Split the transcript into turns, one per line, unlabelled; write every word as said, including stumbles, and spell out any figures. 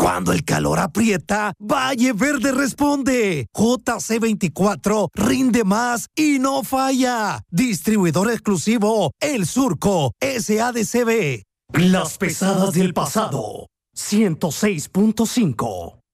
Cuando el calor aprieta, Valle Verde responde. J C veinticuatro rinde más y no falla. Distribuidor exclusivo El Surco S A D C B. Las pesadas del pasado. ciento seis punto cinco.